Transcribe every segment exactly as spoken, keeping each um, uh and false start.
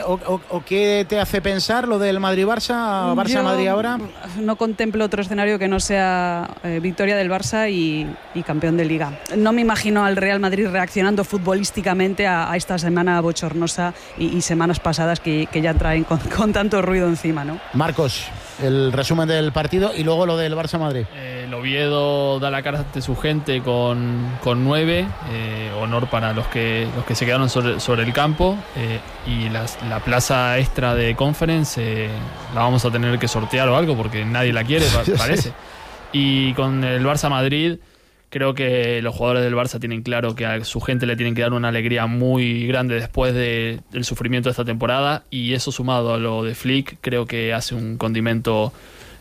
o, o, o qué te hace pensar lo del Madrid-Barça, Barça-Madrid ahora? No contemplo otro escenario que no sea eh, victoria del Barça y, y campeón de Liga. No me imagino al Real Madrid reaccionando futbolísticamente a, a esta semana bochornosa y, y semanas pasadas que, que ya traen con, con tanto ruido encima, ¿no? Marcos, el resumen del partido y luego lo del Barça-Madrid. Eh, el Oviedo da la cara ante su gente con, con nueve, eh, honor para los que, los que se quedaron sobre, sobre el campo, eh, y las, la plaza extra de Conference eh, la vamos a tener que sortear o algo porque nadie la quiere, parece. Y con el Barça-Madrid, creo que los jugadores del Barça tienen claro que a su gente le tienen que dar una alegría muy grande después de, del sufrimiento de esta temporada, y eso sumado a lo de Flick creo que hace un condimento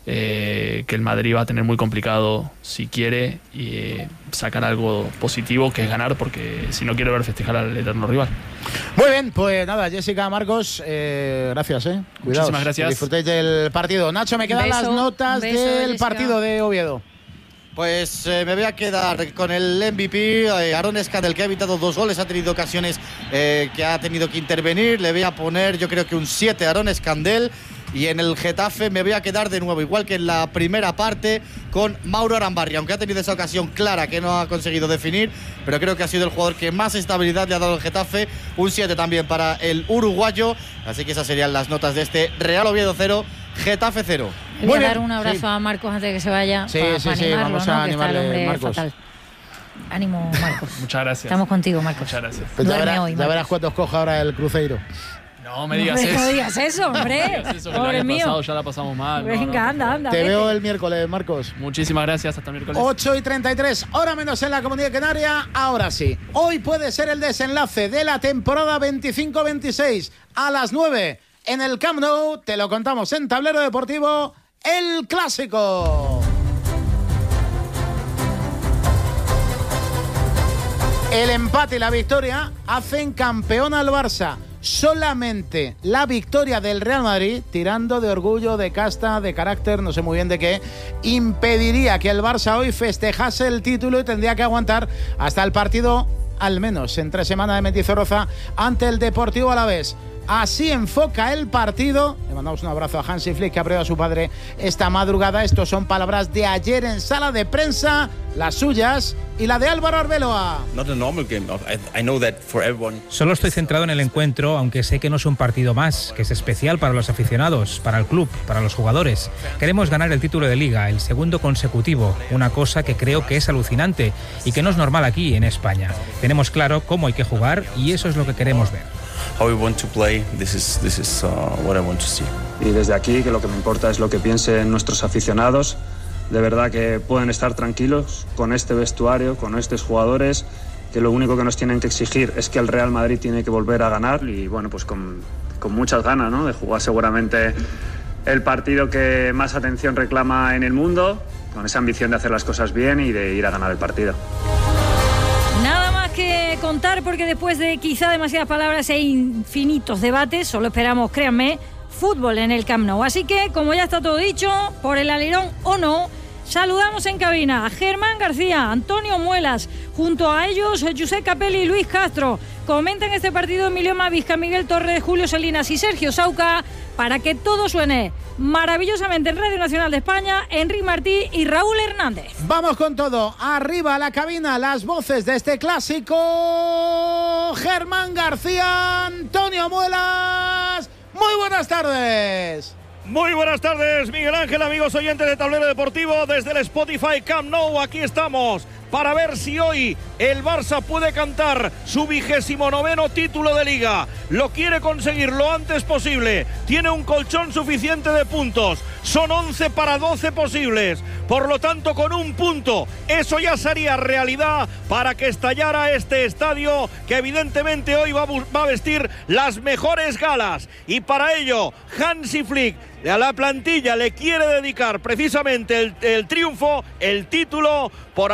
eh, que el Madrid va a tener muy complicado si quiere eh, sacar algo positivo, que es ganar, porque si no quiere ver festejar al eterno rival. Muy bien, pues nada, Jessica, Marcos, eh, gracias, eh. Cuidaos, muchísimas gracias. Disfrutéis del partido. Nacho, me quedan beso, las notas beso, del Jessica. Partido de Oviedo. Pues eh, me voy a quedar con el M V P, eh, Aaron Escandel, que ha evitado dos goles, ha tenido ocasiones eh, que ha tenido que intervenir. Le voy a poner, yo creo que un siete a Aaron Escandel. Y en el Getafe me voy a quedar de nuevo, igual que en la primera parte, con Mauro Arambarri, aunque ha tenido esa ocasión clara que no ha conseguido definir, pero creo que ha sido el jugador que más estabilidad le ha dado al Getafe. Un siete también para el uruguayo. Así que esas serían las notas de este Real Oviedo cero, Getafe cero. Le voy a dar un abrazo sí. a Marcos antes de que se vaya. Sí, para, sí, para sí, animarlo, vamos ¿no? a que animarle, está el hombre Marcos. Fatal. Ánimo, Marcos. Muchas gracias. Estamos contigo, Marcos. Muchas gracias. Pues ya, verás, hoy, ya verás cuántos coja ahora el Cruzeiro. No me digas no, eso. No digas eso, hombre. No eso, Pobre el mío. pasado ya la pasamos mal. Venga, no, no, anda, anda. Te vete. veo el miércoles, Marcos. Muchísimas gracias, hasta el miércoles. ocho y treinta y tres, hora menos en la Comunidad Canaria. Ahora sí, hoy puede ser el desenlace de la temporada veinticinco veintiséis a las nueve en el Camp Nou. Te lo contamos en Tablero Deportivo, el Clásico. El empate y la victoria hacen campeón al Barça. Solamente la victoria del Real Madrid, tirando de orgullo, de casta, de carácter, no sé muy bien de qué, impediría que el Barça hoy festejase el título y tendría que aguantar hasta el partido, al menos entre semana de Mendizorroza, ante el Deportivo Alavés. Así enfoca el partido. Le mandamos un abrazo a Hansi Flick, que ha perdido a su padre esta madrugada. Estos son palabras de ayer en sala de prensa, las suyas y la de Álvaro Arbeloa. Solo estoy centrado en el encuentro, aunque sé que no es un partido más, que es especial para los aficionados, para el club, para los jugadores. Queremos ganar el título de Liga, el segundo consecutivo, una cosa que creo que es alucinante y que no es normal aquí en España. Tenemos claro cómo hay que jugar y eso es lo que queremos ver. How we want to play, this is, this is uh, what I want to see. Y desde aquí, que lo que me importa es lo que piensen nuestros aficionados. De verdad que pueden estar tranquilos con este vestuario, con estos jugadores, que lo único que nos tienen que exigir es que el Real Madrid tiene que volver a ganar y bueno, pues con, con muchas ganas, ¿no? De jugar seguramente el partido que más atención reclama en el mundo, con esa ambición de hacer las cosas bien y de ir a ganar el partido. Nada más que contar, porque después de quizá demasiadas palabras e infinitos debates, solo esperamos, créanme, fútbol en el Camp Nou. Así que, como ya está todo dicho, por el alerón o no, saludamos en cabina a Germán García, Antonio Muelas, junto a ellos Josep Capelli y Luis Castro. Comentan este partido Emilio Mavisca, Miguel Torres, Julio Salinas y Sergio Sauca, para que todo suene maravillosamente en Radio Nacional de España, Enrique Martí y Raúl Hernández. Vamos con todo, arriba a la cabina, las voces de este clásico. Germán García, Antonio Muelas, muy buenas tardes. Muy buenas tardes, Miguel Ángel, amigos oyentes de Tablero Deportivo, desde el Spotify Camp Nou. Aquí estamos para ver si hoy el Barça puede cantar su vigésimo noveno título de Liga. Lo quiere conseguir lo antes posible. Tiene un colchón suficiente de puntos. Son once para doce posibles. Por lo tanto, con un punto, eso ya sería realidad para que estallara este estadio, que evidentemente hoy va a, va a vestir las mejores galas. Y para ello, Hansi Flick a la plantilla le quiere dedicar precisamente el, el triunfo, el título, por haber perdido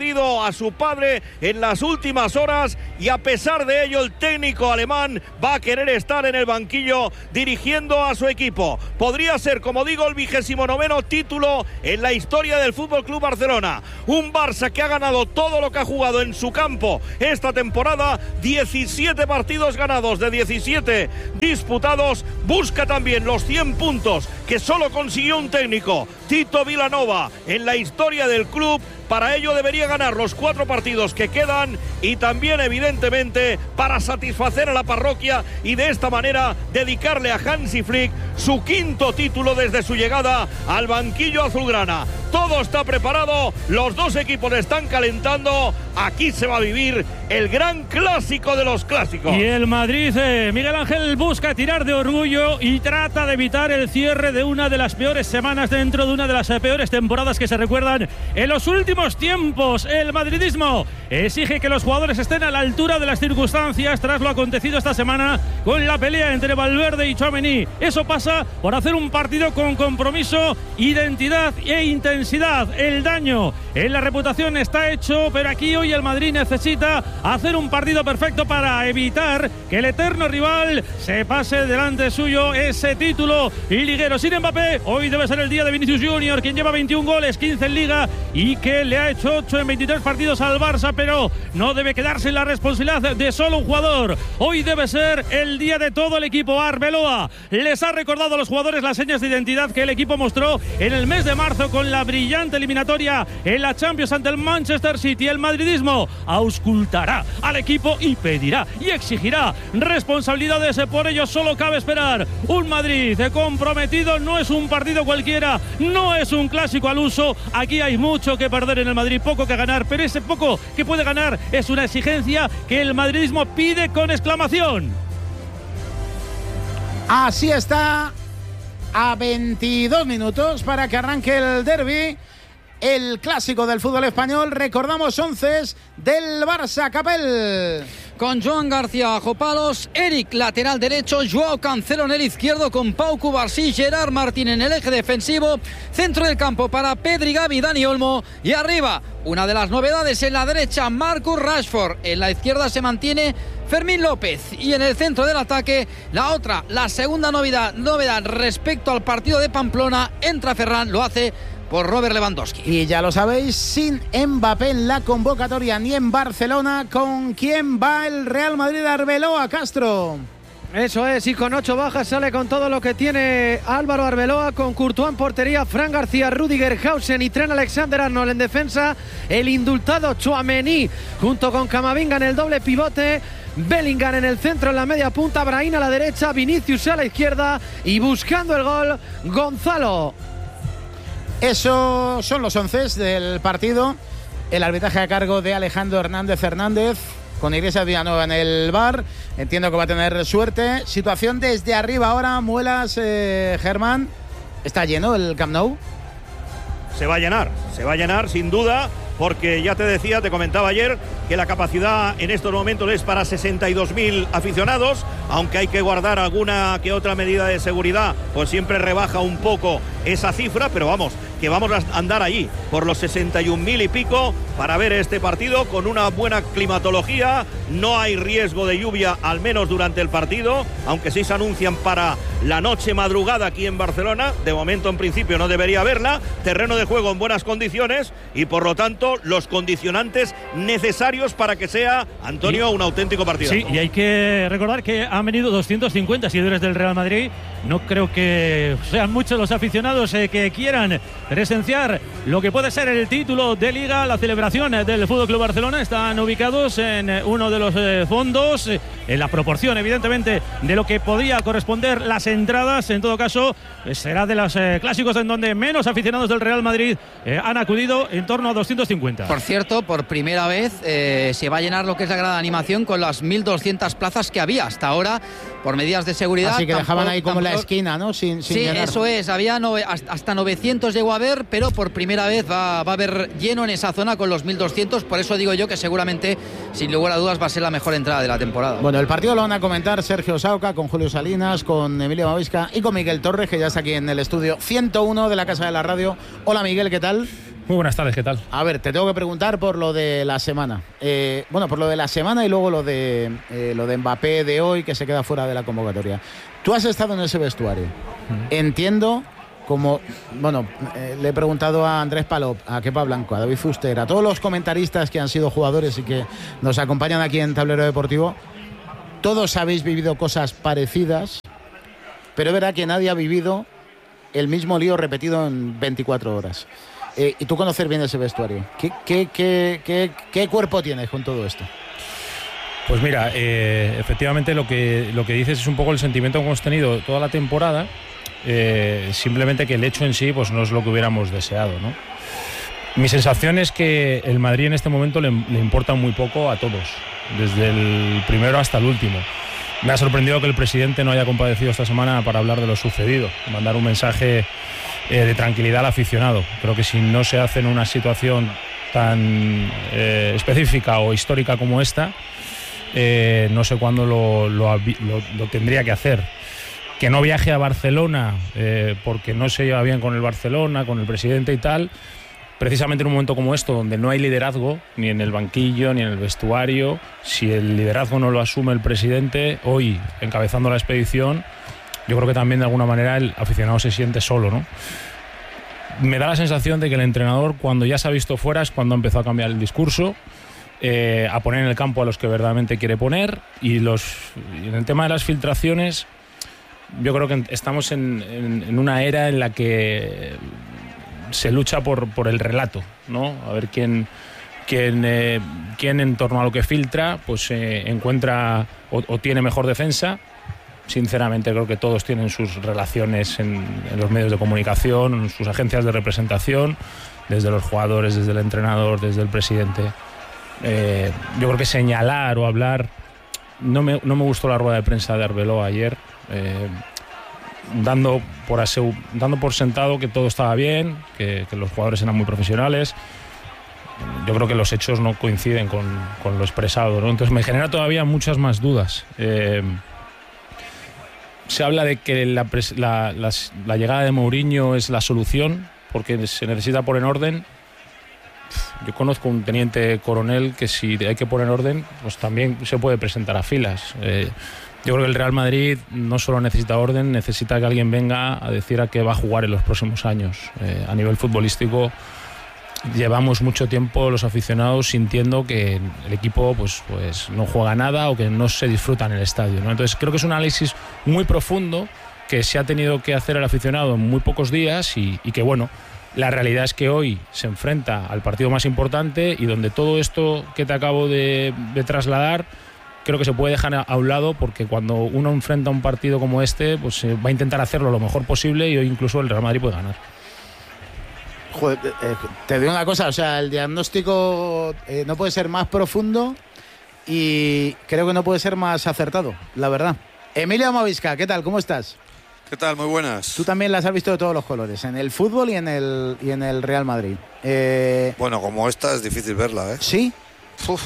perdido a su padre en las últimas horas y a pesar de ello el técnico alemán va a querer estar en el banquillo dirigiendo a su equipo. Podría ser, como digo, el vigésimo noveno título en la historia del Fútbol Club Barcelona. Un Barça que ha ganado todo lo que ha jugado en su campo esta temporada, diecisiete partidos ganados de diecisiete disputados, busca también los cien puntos que solo consiguió un técnico, Tito Vilanova, en la historia del club. Para ello debería ganar los cuatro partidos que quedan y también, evidentemente, para satisfacer a la parroquia y de esta manera dedicarle a Hansi Flick su quinto título desde su llegada al banquillo azulgrana. Todo está preparado, los dos equipos están calentando. Aquí se va a vivir el gran clásico de los clásicos. Y el Madrid, eh, Miguel Ángel, busca tirar de orgullo y trata de evitar el cierre de una de las peores semanas dentro de una de las eh, peores temporadas que se recuerdan en los últimos tiempos. El madridismo exige que los jugadores estén a la altura de las circunstancias tras lo acontecido esta semana con la pelea entre Valverde y Tchouaméni. Eso pasa por hacer un partido con compromiso, identidad e intensidad. El daño en la reputación está hecho, pero aquí hoy el Madrid necesita hacer un partido perfecto para evitar que el eterno rival se pase delante suyo ese título liguero. Sin Mbappé, hoy debe ser el día de Vinicius Junior, quien lleva veintiún goles, quince en Liga y que le ha hecho ocho en veintitrés partidos al Barça, pero no debe quedarse en la responsabilidad de solo un jugador. Hoy debe ser el día de todo el equipo. Arbeloa les ha recordado a los jugadores las señas de identidad que el equipo mostró en el mes de marzo con la brillante eliminatoria en la Champions ante el Manchester City. El madridismo auscultará al equipo y pedirá y exigirá responsabilidades. Por ello solo cabe esperar un Madrid comprometido. No es un partido cualquiera, no es un clásico al uso. Aquí hay mucho que perder en el Madrid, poco que ganar, pero ese poco que puede ganar es una exigencia que el madridismo pide con exclamación. Así está, a veintidós minutos para que arranque el derbi, el clásico del fútbol español. Recordamos onces del Barça, Capel. Con Joan García bajo palos, Eric lateral derecho, Joao Cancelo en el izquierdo con Pau Cubarsí, Gerard Martín en el eje defensivo, centro del campo para Pedri, Gavi, Dani Olmo y arriba una de las novedades en la derecha, Marcus Rashford, en la izquierda se mantiene Fermín López y en el centro del ataque la otra, la segunda novedad, novedad respecto al partido de Pamplona, entra Ferran, lo hace por Robert Lewandowski. Y ya lo sabéis, sin Mbappé en la convocatoria ni en Barcelona, ¿con quién va el Real Madrid? Arbeloa, Castro. Eso es, y con ocho bajas sale con todo lo que tiene Álvaro Arbeloa, con Courtois en portería, Fran García, Rüdiger, Hausen y Trent Alexander-Arnold en defensa, el indultado Tchouaméni junto con Camavinga en el doble pivote, Bellingham en el centro, en la media punta, Brahim a la derecha, Vinicius a la izquierda y buscando el gol, Gonzalo. Esos son los once del partido. El arbitraje a cargo de Alejandro Hernández Hernández, con Iglesias Villanueva en el V A R. Entiendo que va a tener suerte. Situación desde arriba ahora, Muelas, eh, Germán. ¿Está lleno el Camp Nou? Se va a llenar, se va a llenar sin duda, porque ya te decía, te comentaba ayer que la capacidad en estos momentos es para sesenta y dos mil aficionados, aunque hay que guardar alguna que otra medida de seguridad, pues siempre rebaja un poco esa cifra, pero vamos, que vamos a andar allí por los sesenta y un mil y pico para ver este partido con una buena climatología. No hay riesgo de lluvia, al menos durante el partido, aunque sí se anuncian para la noche madrugada aquí en Barcelona. De momento, en principio, no debería haberla. Terreno de juego en buenas condiciones y, por lo tanto, los condicionantes necesarios para que sea, Antonio, sí, un auténtico partido. Sí, y hay que recordar que han venido doscientos cincuenta seguidores del Real Madrid. No creo que sean muchos los aficionados eh, que quieran presenciar lo que puede ser el título de Liga, la celebración del Fútbol Club Barcelona. Están ubicados en uno de los eh, fondos, eh, en la proporción, evidentemente, de lo que podía corresponder las entradas. En todo caso, eh, será de los eh, clásicos en donde menos aficionados del Real Madrid eh, han acudido, en torno a doscientos cincuenta. Por cierto, por primera vez eh, se va a llenar lo que es la grada de animación con las mil doscientas plazas que había hasta ahora, por medidas de seguridad. Así que tampoco, dejaban ahí como tampoco, la esquina, ¿no? Sin, sin sí, llenar. Eso es. Había nove, hasta novecientos llegó a haber, pero por primera vez va, va a haber lleno en esa zona con los mil doscientos. Por eso digo yo que seguramente, sin lugar a dudas, va a ser la mejor entrada de la temporada. Bueno, el partido lo van a comentar Sergio Sauca con Julio Salinas, con Emilio Mavisca y con Miguel Torres, que ya está aquí en el estudio ciento uno de la Casa de la Radio. Hola, Miguel, ¿qué tal? Muy buenas tardes, ¿qué tal? A ver, te tengo que preguntar por lo de la semana. Eh, bueno, por lo de la semana y luego lo de eh, lo de Mbappé de hoy, que se queda fuera de la convocatoria. Tú has estado en ese vestuario. Uh-huh. Entiendo, como, bueno, eh, le he preguntado a Andrés Palop, a Kepa Blanco, a David Fuster, a todos los comentaristas que han sido jugadores y que nos acompañan aquí en Tablero Deportivo. Todos habéis vivido cosas parecidas, pero es verdad que nadie ha vivido el mismo lío repetido en veinticuatro horas. Eh, y tú conocer bien ese vestuario. ¿Qué, qué, qué, qué, qué cuerpo tienes con todo esto? Pues mira, eh, efectivamente lo que, lo que dices es un poco el sentimiento que hemos tenido toda la temporada, eh, simplemente que el hecho en sí pues no es lo que hubiéramos deseado, ¿no? Mi sensación es que el Madrid en este momento le, le importa muy poco a todos, desde el primero hasta el último. Me ha sorprendido que el presidente no haya comparecido esta semana para hablar de lo sucedido, mandar un mensaje eh, de tranquilidad al aficionado. Creo que si no se hace en una situación tan eh, específica o histórica como esta, eh, no sé cuándo lo, lo, lo, lo tendría que hacer. Que no viaje a Barcelona eh, porque no se lleva bien con el Barcelona, con el presidente y tal, precisamente en un momento como esto, donde no hay liderazgo, ni en el banquillo, ni en el vestuario. Si el liderazgo no lo asume el presidente, hoy, encabezando la expedición, yo creo que también de alguna manera el aficionado se siente solo, ¿no? Me da la sensación de que el entrenador, cuando ya se ha visto fuera, es cuando ha empezado a cambiar el discurso, eh, a poner en el campo a los que verdaderamente quiere poner, y los, en el tema de las filtraciones, yo creo que estamos en, en, en una era en la que se lucha por, por el relato, ¿no? A ver quién, quién, eh, quién en torno a lo que filtra pues eh, encuentra o, o tiene mejor defensa. Sinceramente creo que todos tienen sus relaciones en, en los medios de comunicación, en sus agencias de representación, desde los jugadores, desde el entrenador, desde el presidente. Eh, yo creo que señalar o hablar... No me, no me gustó la rueda de prensa de Arbeloa ayer, eh, dando por asegu- dando por sentado que todo estaba bien, que, que los jugadores eran muy profesionales. Yo creo que los hechos no coinciden con, con lo expresado, ¿no? Entonces me genera todavía muchas más dudas. Eh, se habla de que la, pres- la, la, la llegada de Mourinho es la solución porque se necesita poner orden. Yo conozco un teniente coronel que si hay que poner orden, pues también se puede presentar a filas. Eh, yo creo que el Real Madrid no solo necesita orden, necesita que alguien venga a decir a qué va a jugar en los próximos años. Eh, a nivel futbolístico llevamos mucho tiempo los aficionados sintiendo que el equipo pues, pues no juega nada o que no se disfruta en el estadio, ¿no? Entonces creo que es un análisis muy profundo que se ha tenido que hacer el aficionado en muy pocos días y, y que bueno, la realidad es que hoy se enfrenta al partido más importante y donde todo esto que te acabo de, de trasladar creo que se puede dejar a, a un lado porque cuando uno enfrenta un partido como este pues eh, va a intentar hacerlo lo mejor posible y hoy incluso el Real Madrid puede ganar. Joder, eh, te digo una cosa, o sea, el diagnóstico eh, no puede ser más profundo y creo que no puede ser más acertado, la verdad. Emilio Movisca, ¿qué tal? ¿Cómo estás? ¿Qué tal? Muy buenas. Tú también las has visto de todos los colores, en el fútbol y en el, y en el Real Madrid. Eh... Bueno, como esta es difícil verla, ¿eh? ¿Sí? Uf.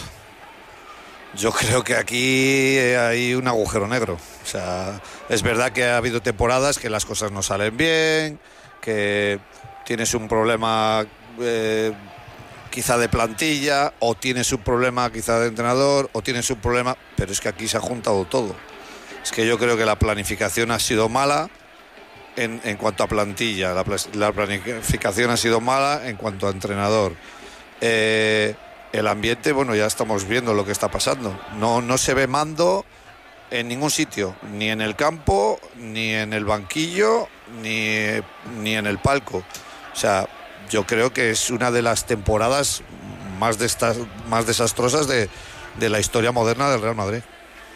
Yo creo que aquí hay un agujero negro. O sea, es verdad que ha habido temporadas que las cosas no salen bien, que tienes un problema eh, quizá de plantilla, o tienes un problema quizá de entrenador, o tienes un problema... Pero es que aquí se ha juntado todo. Es que yo creo que la planificación ha sido mala en, en cuanto a plantilla, la, la planificación ha sido mala en cuanto a entrenador. Eh, el ambiente, bueno, ya estamos viendo lo que está pasando. No, no se ve mando en ningún sitio, ni en el campo, ni en el banquillo, ni, ni en el palco. O sea, yo creo que es una de las temporadas más, de estas, más desastrosas de, de la historia moderna del Real Madrid.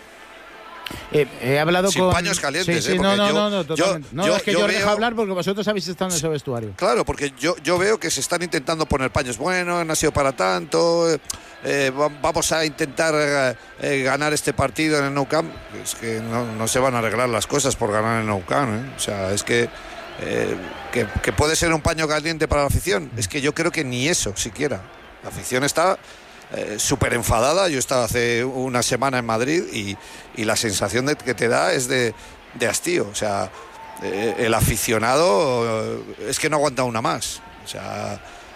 Eh, he hablado Sin con... paños calientes, sí, sí, ¿eh? no, no, yo, no, no, totalmente. Yo, no, yo, es que yo, yo os dejo veo... hablar porque vosotros habéis estado en ese vestuario. Claro, porque yo, yo veo que se están intentando poner paños. Bueno, no ha sido para tanto, eh, vamos a intentar eh, ganar este partido en el Nou Camp. Es que no, no se van a arreglar las cosas por ganar en el Nou Camp, ¿eh? O sea, es que, eh, que, que puede ser un paño caliente para la afición. Es que yo creo que ni eso siquiera. La afición está... Eh, súper enfadada. Yo estaba hace una semana en Madrid y, y la sensación de, que te da es de, de hastío. O sea, eh, el aficionado eh, es que no aguanta una más. O sea,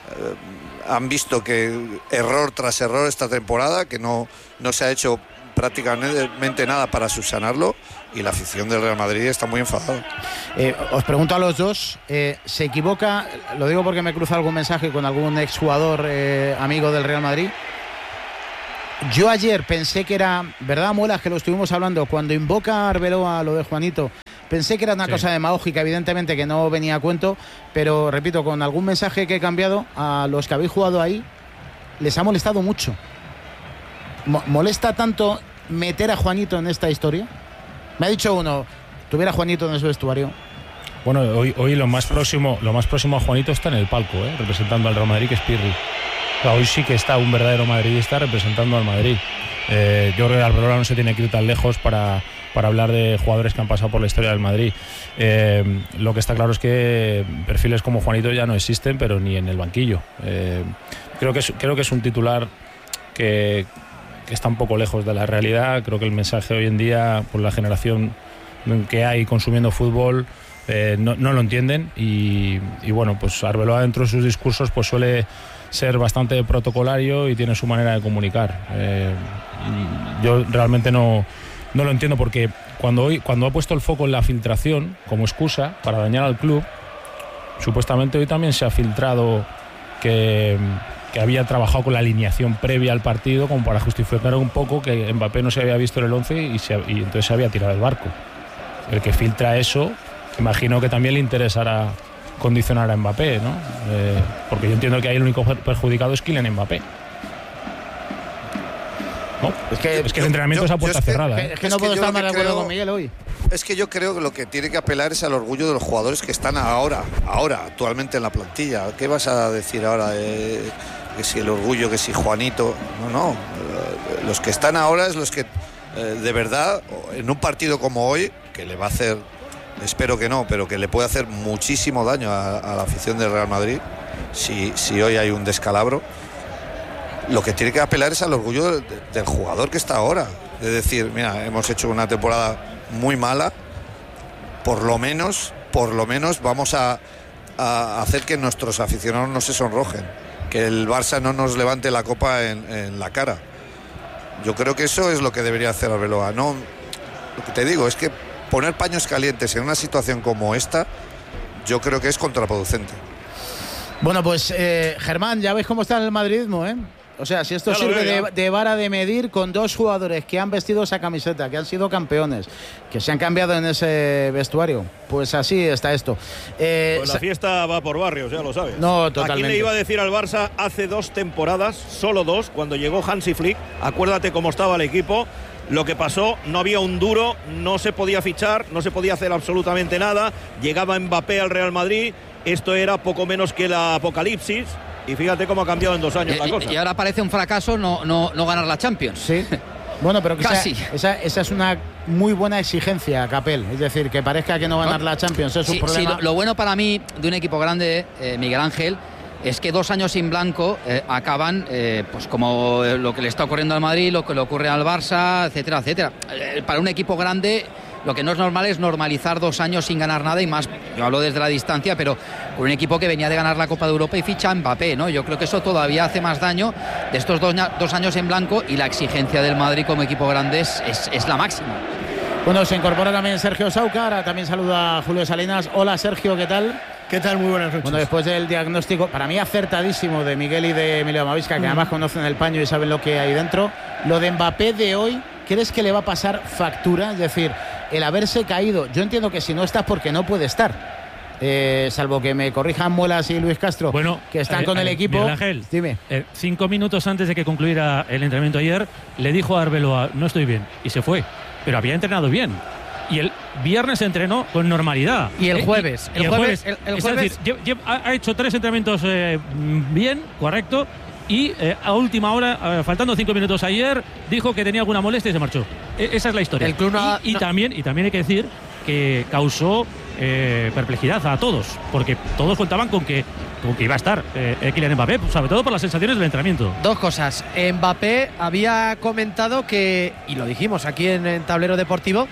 han visto que error tras error esta temporada, que no, no se ha hecho prácticamente nada para subsanarlo, y la afición del Real Madrid está muy enfadada. Eh, os pregunto a los dos, eh, ¿se equivoca? Lo digo porque me cruza algún mensaje con algún exjugador eh, amigo del Real Madrid. Yo ayer pensé que era, ¿verdad, Muelas, que lo estuvimos hablando? Cuando invoca a Arbeloa lo de Juanito, pensé que era una sí. cosa demagógica, evidentemente que no venía a cuento, pero repito, con algún mensaje que he cambiado, a los que habéis jugado ahí, les ha molestado mucho. Mo- ¿Molesta tanto meter a Juanito en esta historia? Me ha dicho uno, tuviera Juanito en ese vestuario. Bueno, hoy, hoy lo más próximo lo más próximo a Juanito está en el palco, ¿eh? representando al Real Madrid, que es Pirri. O sea, hoy sí que está un verdadero madridista representando al Madrid. Eh, yo creo que Arbeloa no se tiene que ir tan lejos para, para hablar de jugadores que han pasado por la historia del Madrid. Eh, lo que está claro es que perfiles como Juanito ya no existen, pero ni en el banquillo. Eh, creo que es, creo que es un titular que... que está un poco lejos de la realidad. Creo que el mensaje hoy en día, por la generación que hay consumiendo fútbol, eh, no, no lo entienden, y, y bueno, pues Arbeloa dentro de sus discursos pues suele ser bastante protocolario y tiene su manera de comunicar. Eh, yo realmente no, no lo entiendo, porque cuando, hoy, cuando ha puesto el foco en la filtración como excusa para dañar al club, supuestamente hoy también se ha filtrado que... que había trabajado con la alineación previa al partido como para justificar un poco que Mbappé no se había visto en el once y, se, y entonces se había tirado el barco. El que filtra eso, imagino que también le interesará condicionar a Mbappé, ¿no? Eh, porque yo entiendo que ahí el único perjudicado es Kylian Mbappé. No, es que, es que el entrenamiento yo, es a puerta es que, cerrada. ¿eh? Es que no es puedo que estar más de acuerdo con Miguel hoy. Es que yo creo que lo que tiene que apelar es al orgullo de los jugadores que están ahora, ahora, actualmente en la plantilla. ¿Qué vas a decir ahora? Eh, que si el orgullo, que si Juanito. No, no. Los que están ahora es los que, eh, de verdad, en un partido como hoy, que le va a hacer, espero que no, pero que le puede hacer muchísimo daño a, a la afición del Real Madrid, si, si hoy hay un descalabro, lo que tiene que apelar es al orgullo del, del jugador que está ahora. Es decir, mira, hemos hecho una temporada muy mala, por lo menos, por lo menos vamos a, a hacer que nuestros aficionados no se sonrojen, que el Barça no nos levante la copa en, en la cara. Yo creo que eso es lo que debería hacer Arbeloa. No, lo que te digo es que poner paños calientes en una situación como esta, yo creo que es contraproducente. Bueno, pues eh, Germán, ya ves cómo está el madridismo, ¿eh? O sea, si esto ya sirve veo, de, de vara de medir con dos jugadores que han vestido esa camiseta, que han sido campeones, que se han cambiado en ese vestuario, pues así está esto. Eh, pues la fiesta va por barrios, ya lo sabes. No, totalmente. ¿A quién le iba a decir al Barça hace dos temporadas, solo dos, cuando llegó Hansi Flick? Acuérdate cómo estaba el equipo, lo que pasó, no había un duro, no se podía fichar, no se podía hacer absolutamente nada, llegaba Mbappé al Real Madrid, esto era poco menos que la apocalipsis. Y fíjate cómo ha cambiado en dos años y, la cosa. Y ahora parece un fracaso no, no, no ganar la Champions. Sí. Bueno, pero que casi. Esa, esa, esa es una muy buena exigencia, Capel. Es decir, que parezca que no ganar ¿No? la Champions es sí, un problema. Sí, lo, lo bueno para mí de un equipo grande, eh, Miguel Ángel, es que dos años sin blanco eh, acaban eh, pues como lo que le está ocurriendo al Madrid, lo que le ocurre al Barça, etcétera, etcétera. Eh, para un equipo grande, lo que no es normal es normalizar dos años sin ganar nada, y más, yo hablo desde la distancia, pero con un equipo que venía de ganar la Copa de Europa y ficha a Mbappé, ¿no? Yo creo que eso todavía hace más daño de estos dos, dos años en blanco, y la exigencia del Madrid como equipo grande es, es, es la máxima. Bueno, se incorpora también Sergio Saucar, también saluda a Julio Salinas. Hola Sergio, ¿qué tal? ¿Qué tal? Muy buenas noches. Bueno, después del diagnóstico, para mí acertadísimo, de Miguel y de Emilio Mavisca, que mm. además conocen el paño y saben lo que hay dentro, lo de Mbappé de hoy, ¿crees que le va a pasar factura? Es decir, el haberse caído, yo entiendo que si no estás porque no puede estar. Eh, salvo que me corrijan Muelas y Luis Castro, bueno, que están eh, con el eh, equipo. Miguel Ángel, dime. Eh, cinco minutos antes de que concluyera el entrenamiento ayer, le dijo a Arbeloa, no estoy bien, y se fue. Pero había entrenado bien. Y el viernes entrenó con normalidad. Y el jueves. Eh, y, y el, el jueves, jueves. El, el es jueves decir, lle, lle, ha hecho tres entrenamientos eh, bien, correcto. Y eh, a última hora, eh, faltando cinco minutos ayer, dijo que tenía alguna molestia y se marchó. E esa es la historia. El club no, y, y, no. también, y también hay que decir que causó eh, perplejidad a todos, porque todos contaban con que, con que iba a estar eh, Kylian Mbappé, sobre todo por las sensaciones del entrenamiento. Dos cosas. Mbappé había comentado que, y lo dijimos aquí en, en Tablero Deportivo,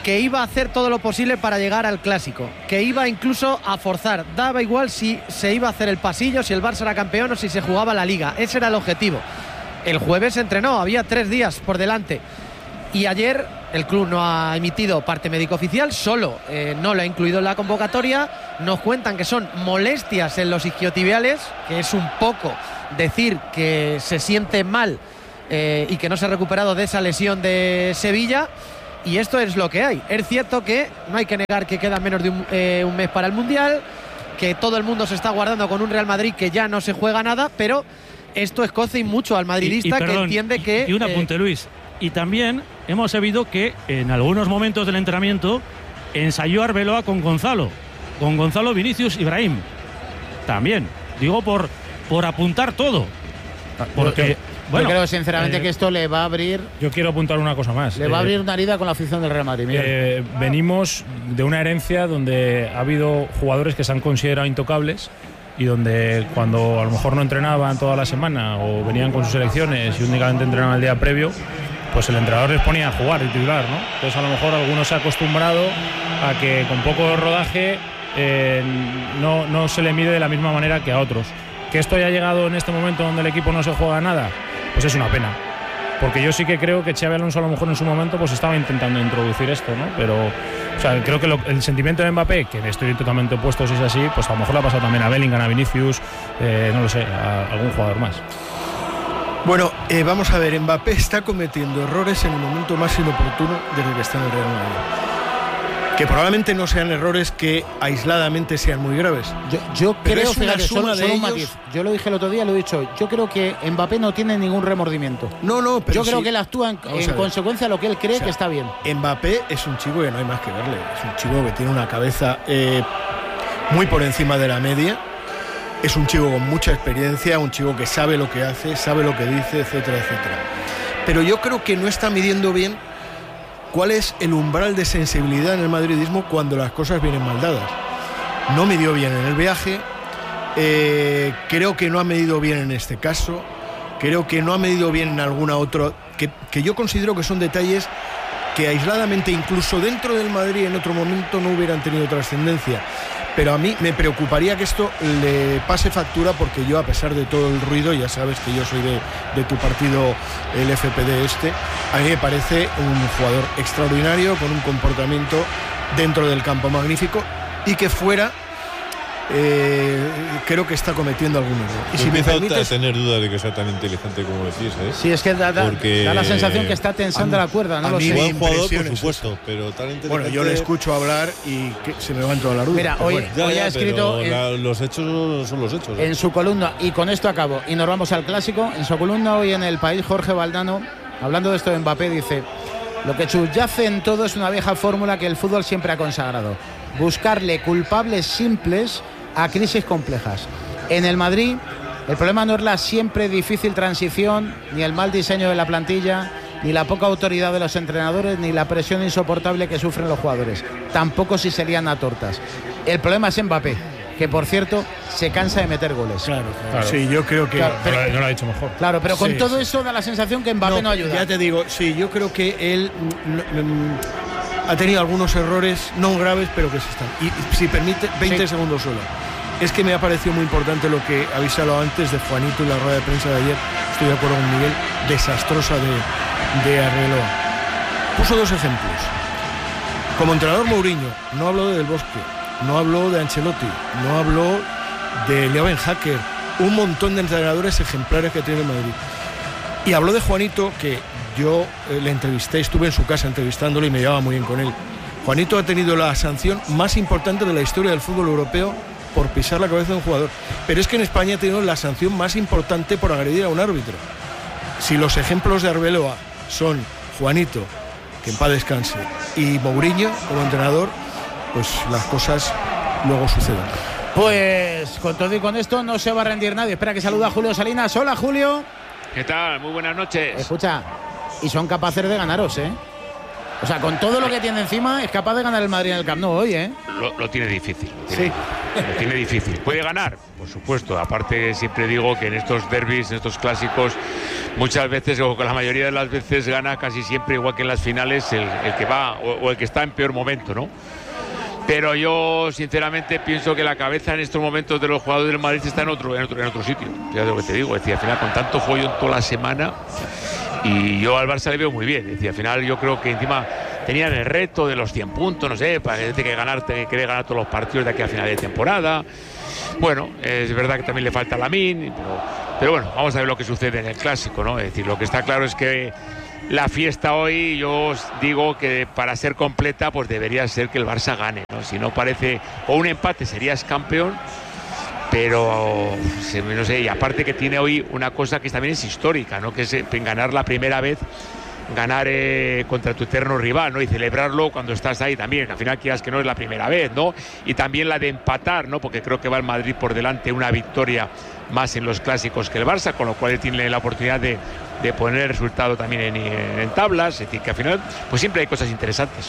que iba a hacer todo lo posible para llegar al Clásico, que iba incluso a forzar, daba igual si se iba a hacer el pasillo, si el Barça era campeón o si se jugaba la Liga, ese era el objetivo. El jueves se entrenó, había tres días por delante y ayer el club no ha emitido parte médico oficial, solo eh, no lo ha incluido en la convocatoria. Nos cuentan que son molestias en los isquiotibiales, que es un poco decir que se siente mal eh, y que no se ha recuperado de esa lesión de Sevilla. Y esto es lo que hay. Es cierto que no hay que negar que queda menos de un, eh, un mes para el Mundial, que todo el mundo se está guardando con un Real Madrid que ya no se juega nada, pero esto escoce mucho al madridista, y, y perdón, que entiende que... Y un apunte, eh, Luis. Y también hemos sabido que en algunos momentos del entrenamiento ensayó Arbeloa con Gonzalo, con Gonzalo, Vinicius, Ibrahim. También, digo por, por apuntar todo. Porque... Bueno, yo creo sinceramente eh, que esto le va a abrir... Yo quiero apuntar una cosa más. Le va a abrir una herida con la afición del Real Madrid. Eh, venimos de una herencia donde ha habido jugadores que se han considerado intocables y donde cuando a lo mejor no entrenaban toda la semana o venían con sus selecciones y únicamente entrenaban el día previo, pues el entrenador les ponía a jugar y titular, ¿no? Entonces a lo mejor algunos se ha acostumbrado a que con poco rodaje eh, no, no se le mide de la misma manera que a otros. Que esto haya llegado en este momento donde el equipo no se juega nada, pues es una pena, porque yo sí que creo que Xabi Alonso a lo mejor en su momento pues estaba intentando introducir esto, ¿no? Pero, o sea, creo que lo, el sentimiento de Mbappé, que estoy totalmente opuesto si es así, pues a lo mejor le ha pasado también a Bellingham, a Vinicius, eh, no lo sé, a algún jugador más. Bueno, eh, vamos a ver, Mbappé está cometiendo errores en el momento más inoportuno desde que está en el Real Madrid. Que probablemente no sean errores que aisladamente sean muy graves. Yo, yo creo, es una fíjate, suma solo, de solo un ellos. matiz. Yo lo dije el otro día, lo he dicho. Yo creo que Mbappé no tiene ningún remordimiento. No, no, pero yo creo sí. que él actúa en, en consecuencia de lo que él cree, o sea, que está bien. Mbappé es un chico que no hay más que verle. Es un chico que tiene una cabeza eh, muy por encima de la media. Es un chico con mucha experiencia, un chico que sabe lo que hace, sabe lo que dice, etcétera, etcétera. Pero yo creo que no está midiendo bien cuál es el umbral de sensibilidad en el madridismo cuando las cosas vienen mal dadas. No midió bien en el viaje, eh, creo que no ha medido bien en este caso, creo que no ha medido bien en alguna otra, que, que yo considero que son detalles que aisladamente, incluso dentro del Madrid en otro momento, no hubieran tenido trascendencia. Pero a mí me preocuparía que esto le pase factura, porque yo, a pesar de todo el ruido, ya sabes que yo soy de, de tu partido, el F P D este, a mí me parece un jugador extraordinario, con un comportamiento dentro del campo magnífico, y que fuera, eh, creo que está cometiendo algún error. Y si me permites, a tener dudas de que sea tan inteligente como decís, ¿eh? Sí, es que da, da, Porque da la sensación que está tensando a, la cuerda, no a lo mí sé. Buen jugador, por supuesto, pero tan inteligente. Bueno, yo le escucho hablar y que se me van todas las dudas. Mira, hoy, bueno. Ya, hoy ya, ha escrito en, la, los hechos son los hechos, ¿eh? en su columna, y con esto acabo, y nos vamos al Clásico. En su columna hoy en El País, Jorge Valdano, hablando de esto de Mbappé, dice: lo que subyace en todo es una vieja fórmula que el fútbol siempre ha consagrado: buscarle culpables simples a crisis complejas. En el Madrid, el problema no es la siempre difícil transición, ni el mal diseño de la plantilla, ni la poca autoridad de los entrenadores, ni la presión insoportable que sufren los jugadores. Tampoco si se lían a tortas. El problema es Mbappé, que por cierto se cansa de meter goles. Claro, claro. Sí, yo creo que... Claro, pero, no, lo, no lo ha dicho mejor. Claro, pero con sí, todo sí. eso da la sensación que Mbappé no, no ayuda. Ya te digo, sí, yo creo que él mm, mm, ha tenido algunos errores, no graves, pero que se están... Y si permite, veinte sí. segundos solo. Es que me ha parecido muy importante lo que habéis hablado antes de Juanito y la rueda de prensa de ayer. Estoy de acuerdo con Miguel, desastrosa de, de Arbeloa. Puso dos ejemplos. Como entrenador, Mourinho no habló de Del Bosque, no habló de Ancelotti, no habló de Leo Ben Hacker, un montón de entrenadores ejemplares que tiene el Madrid. Y habló de Juanito, que yo eh, le entrevisté, estuve en su casa entrevistándolo y me llevaba muy bien con él. Juanito ha tenido la sanción más importante de la historia del fútbol europeo por pisar la cabeza de un jugador. Pero es que en España ha tenido la sanción más importante por agredir a un árbitro. Si los ejemplos de Arbeloa son Juanito, que en paz descanse, y Mourinho como entrenador, pues las cosas luego suceden. Pues con todo y con esto no se va a rendir nadie. Espera que saluda a Julio Salinas. Hola, Julio. ¿Qué tal? Muy buenas noches. Escucha, y son capaces de ganaros, ¿eh? O sea, con todo lo que tiene encima, es capaz de ganar el Madrid en el Camp Nou hoy, ¿eh? Lo, lo tiene difícil. Lo sí. Tiene, lo tiene difícil. ¿Puede ganar? Por supuesto. Aparte, siempre digo que en estos derbis, en estos clásicos, muchas veces, o con la mayoría de las veces, gana casi siempre, igual que en las finales, el, el que va o, o el que está en peor momento, ¿no? Pero yo sinceramente pienso que la cabeza en estos momentos de los jugadores del Madrid está en otro, en otro, en otro sitio. Fíjate lo que te digo, es decir, al final con tanto follón toda la semana, y yo al Barça le veo muy bien. Es decir, al final yo creo que encima tenían el reto de los cien puntos, no sé, para que ganar, que querer ganar todos los partidos de aquí a final de temporada. Bueno, es verdad que también le falta Lamine, pero, pero bueno, vamos a ver lo que sucede en el Clásico, ¿no? Es decir, lo que está claro es que la fiesta hoy, yo os digo que para ser completa, pues debería ser que el Barça gane, ¿no? Si no parece, o un empate serías campeón, pero no sé, y aparte que tiene hoy una cosa que también es histórica, ¿no? Que es ganar la primera vez, ganar eh, contra tu eterno rival, ¿no? Y celebrarlo cuando estás ahí también. Al final quieras que no es la primera vez, ¿no? Y también la de empatar, ¿no? Porque creo que va el Madrid por delante, una victoria más en los clásicos que el Barça, con lo cual él tiene la oportunidad de, de poner el resultado también en, en, en tablas. Es decir, que al final pues siempre hay cosas interesantes.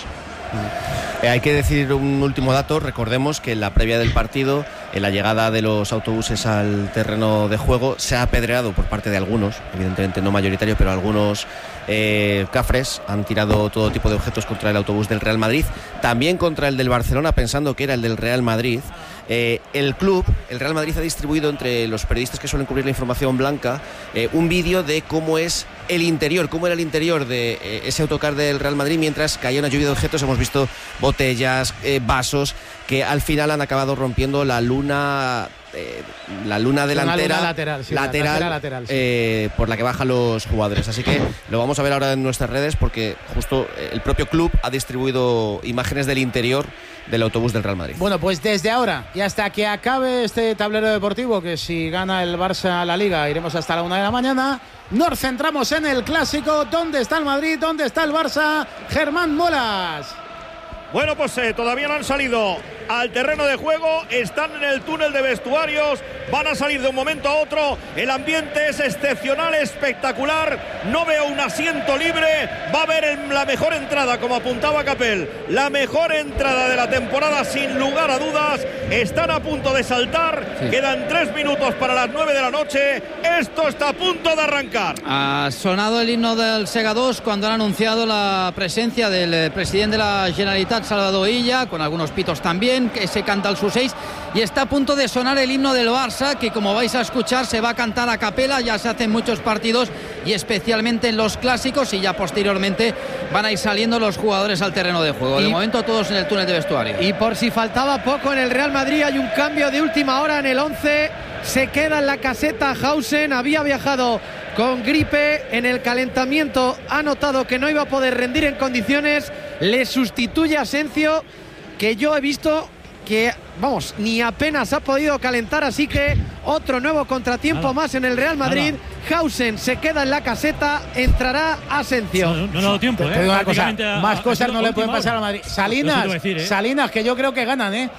Eh, hay que decir un último dato. Recordemos que en la previa del partido, en la llegada de los autobuses al terreno de juego, se ha apedreado por parte de algunos, evidentemente no mayoritarios, pero algunos eh, cafres han tirado todo tipo de objetos contra el autobús del Real Madrid, también contra el del Barcelona, pensando que era el del Real Madrid. Eh, el club, el Real Madrid, ha distribuido entre los periodistas que suelen cubrir la información blanca eh, un vídeo de cómo es el interior, cómo era el interior de eh, ese autocar del Real Madrid mientras caía una lluvia de objetos. Hemos visto botellas, eh, vasos, que al final han acabado rompiendo la luna eh, la luna delantera luna lateral, sí, lateral, lateral, lateral sí. eh, por la que bajan los jugadores. Así que lo vamos a ver ahora en nuestras redes, porque justo el propio club ha distribuido imágenes del interior del autobús del Real Madrid. Bueno, pues desde ahora y hasta que acabe este tablero deportivo, que si gana el Barça la Liga iremos hasta la una de la mañana, nos centramos en el Clásico. ¿Dónde está el Madrid? ¿Dónde está el Barça? Germán Molas. Bueno, pues eh, todavía no han salido al terreno de juego, están en el túnel de vestuarios, van a salir de un momento a otro. El ambiente es excepcional, espectacular, no veo un asiento libre. Va a haber la mejor entrada, como apuntaba Capel, la mejor entrada de la temporada sin lugar a dudas. Están a punto de saltar, sí. Quedan tres minutos para las nueve de la noche. Esto está a punto de arrancar. Ha sonado el himno del Sega dos cuando han anunciado la presencia del presidente de la Generalitat, Salvador Illa, con algunos pitos también, que se canta el sus seis, y está a punto de sonar el himno del Barça, que como vais a escuchar se va a cantar a capela. Ya se hacen muchos partidos y especialmente en los clásicos, y ya posteriormente van a ir saliendo los jugadores al terreno de juego. De y, momento todos en el túnel de vestuario. Y por si faltaba poco, en el Real Madrid hay un cambio de última hora en el once. Se queda en la caseta Hausen, había viajado con gripe, en el calentamiento ha notado que no iba a poder rendir en condiciones, le sustituye a Asencio, que yo he visto que, vamos, ni apenas ha podido calentar, así que otro nuevo contratiempo nada. más en el Real Madrid. Nada. Hausen se queda en la caseta, entrará Asencio. No, no, no ha dado tiempo, te, ¿eh? te digo una cosa, a, más a, cosas a no le pueden pasar a Madrid. Salinas, decir, ¿eh? Salinas, que yo creo que ganan, ¿eh?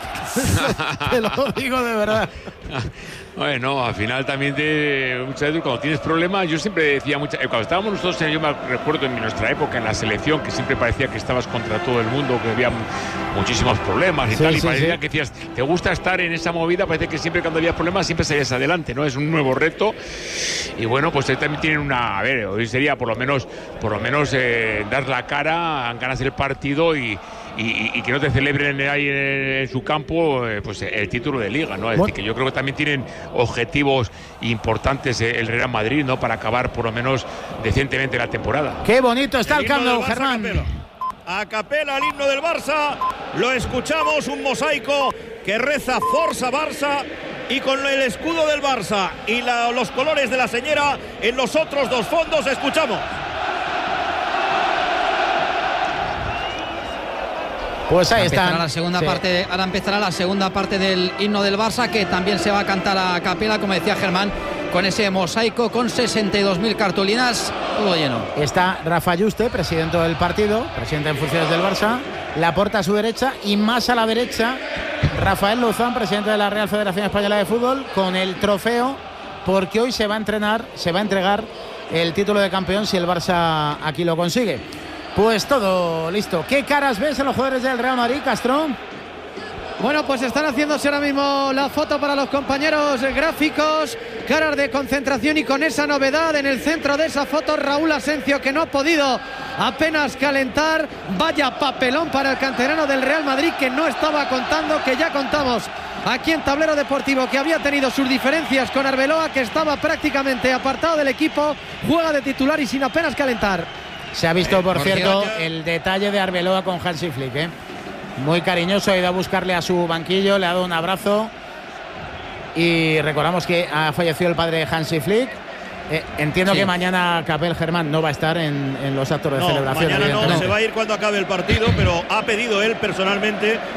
Te lo digo de verdad. Bueno, al final también te, muchas veces cuando tienes problemas, yo siempre decía, muchas, cuando estábamos nosotros, yo me recuerdo en nuestra época en la selección, que siempre parecía que estabas contra todo el mundo, que había muchísimos problemas y sí, tal, y sí, parecía sí. que decías, te gusta estar en esa movida, parece que siempre cuando había problemas siempre salías adelante, ¿no? Es un nuevo reto, y bueno, pues también tienen una, a ver, hoy sería por lo menos, por lo menos eh, dar la cara, ganas el partido y Y, y que no te celebren ahí en, en su campo eh, pues el título de Liga, ¿no? Es decir, que yo creo que también tienen objetivos importantes eh, el Real Madrid, ¿no? Para acabar por lo menos decentemente la temporada. Qué bonito está el, el Camp Nou, Germán. A capela el himno del Barça, lo escuchamos, un mosaico que reza Forza Barça, y con el escudo del Barça y la, los colores de la señera en los otros dos fondos, escuchamos. Pues ahí está. La segunda sí. parte, ahora empezará la segunda parte del himno del Barça, que también se va a cantar a capela, como decía Germán, con ese mosaico, con sesenta y dos mil cartulinas, todo lleno. Está Rafa Yuste, presidente del partido, presidente en funciones del Barça, Laporta a su derecha, y más a la derecha Rafael Lozán, presidente de la Real Federación Española de Fútbol, con el trofeo, porque hoy se va a entrenar, se va a entregar el título de campeón si el Barça aquí lo consigue. Pues todo listo. ¿Qué caras ves en los jugadores del Real Madrid, Castro? Bueno, pues están haciéndose ahora mismo la foto para los compañeros gráficos, caras de concentración y con esa novedad en el centro de esa foto Raúl Asencio, que no ha podido apenas calentar. Vaya papelón para el canterano del Real Madrid, que no estaba contando, que ya contamos aquí en Tablero Deportivo que había tenido sus diferencias con Arbeloa, que estaba prácticamente apartado del equipo, juega de titular y sin apenas calentar. Se ha visto, por, por cierto, cierto, el detalle de Arbeloa con Hansi Flick, ¿eh? Muy cariñoso, ha ido a buscarle a su banquillo, le ha dado un abrazo. Y recordamos que ha fallecido el padre de Hansi Flick. Eh, entiendo sí. que mañana Capel Germán no va a estar en, en los actos de no, celebración. Mañana no, se va a ir cuando acabe el partido, pero ha pedido él personalmente